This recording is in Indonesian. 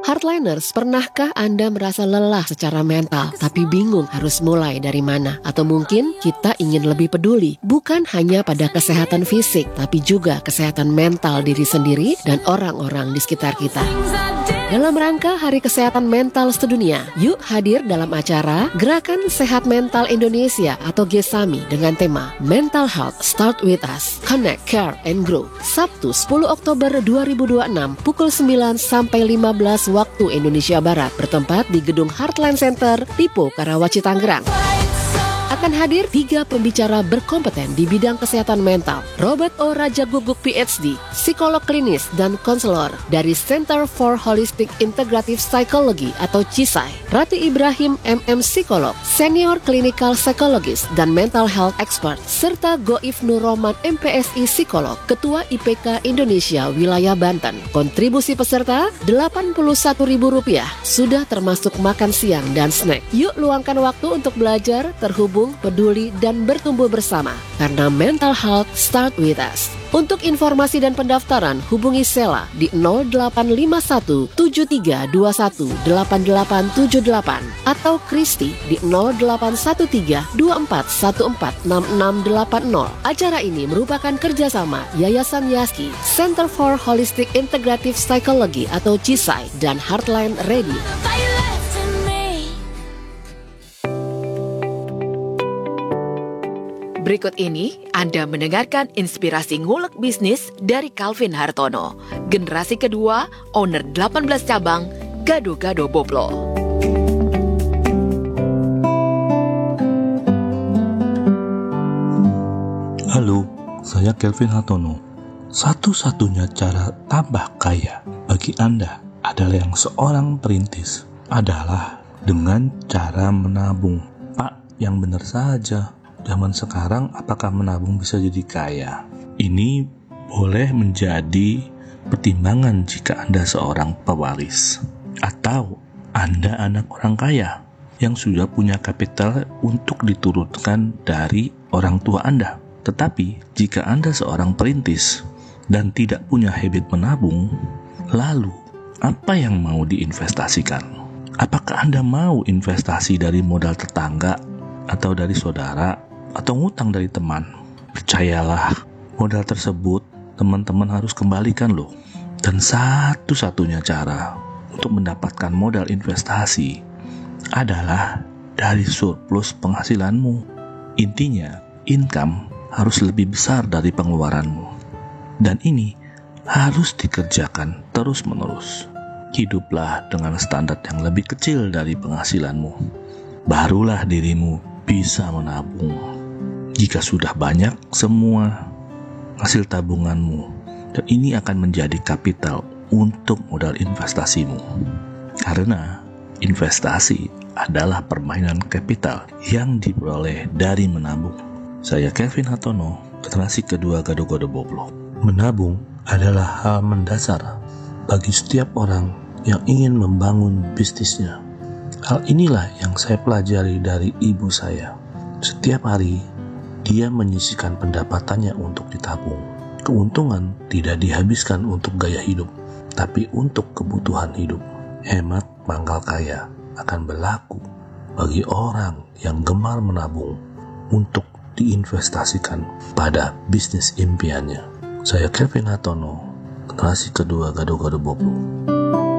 Heartliners, pernahkah Anda merasa lelah secara mental, tapi bingung harus mulai dari mana? Atau mungkin kita ingin lebih peduli, bukan hanya pada kesehatan fisik, tapi juga kesehatan mental diri sendiri dan orang-orang di sekitar kita. Dalam rangka Hari Kesehatan Mental Sedunia, yuk hadir dalam acara Gerakan Sehat Mental Indonesia atau GESAMI dengan tema Mental Health Start With Us, Connect, Care, and Grow. Sabtu 10 Oktober 2026 pukul 9 sampai 15 waktu Indonesia Barat, bertempat di Gedung Heartland Center, Lipo, Karawaci, Tangerang. Akan hadir 3 pembicara berkompeten di bidang kesehatan mental. Robert O. Raja Guguk PhD, psikolog klinis dan konselor dari Center for Holistic Integrative Psychology atau CISAI. Ratu Ibrahim MM, psikolog, senior clinical psychologist dan mental health expert. Serta Goif Nur Roman MPSI, psikolog, ketua IPK Indonesia wilayah Banten. Kontribusi peserta Rp81.000, sudah termasuk makan siang dan snack. Yuk luangkan waktu untuk belajar, terhubung, peduli, dan bertumbuh bersama. Karena mental health start with us. Untuk informasi dan pendaftaran, hubungi Sela di 0851 7321 8878 atau Kristi di 0813 2414 6680. Acara ini merupakan kerjasama Yayasan Yaski, Center for Holistic Integrative Psychology atau CISAI, dan Heartland Radio. Berikut ini Anda mendengarkan inspirasi ngulek bisnis dari Calvin Hartono, generasi kedua, owner 18 cabang, Gado-Gado Boblo. Halo, saya Calvin Hartono. Satu-satunya cara tambah kaya bagi Anda adalah yang seorang perintis adalah dengan cara menabung. Pak, yang benar saja. Zaman sekarang apakah menabung bisa jadi kaya? Ini boleh menjadi pertimbangan jika Anda seorang pewaris atau Anda anak orang kaya yang sudah punya kapital untuk diturunkan dari orang tua Anda. Tetapi jika Anda seorang perintis dan tidak punya habit menabung, lalu apa yang mau diinvestasikan? Apakah Anda mau investasi dari modal tetangga atau dari saudara atau ngutang dari teman? Percayalah, modal tersebut teman-teman harus kembalikan loh. Dan satu-satunya cara untuk mendapatkan modal investasi adalah dari surplus penghasilanmu. Intinya, income harus lebih besar dari pengeluaranmu. Dan ini harus dikerjakan terus-menerus. Hiduplah dengan standar yang lebih kecil dari penghasilanmu. Barulah dirimu bisa menabung. Jika sudah banyak semua hasil tabunganmu, dan ini akan menjadi kapital untuk modal investasimu. Karena investasi adalah permainan kapital yang diperoleh dari menabung. Saya Calvin Hartono, generasi kedua Gado-Gado Boblo. Menabung adalah hal mendasar bagi setiap orang yang ingin membangun bisnisnya. Hal inilah yang saya pelajari dari ibu saya. Setiap hari, dia menyisihkan pendapatannya untuk ditabung. Keuntungan tidak dihabiskan untuk gaya hidup, tapi untuk kebutuhan hidup. Hemat pangkal kaya akan berlaku bagi orang yang gemar menabung untuk diinvestasikan pada bisnis impiannya. Saya Calvin Hartono, generasi kedua Gado-Gado Boblo.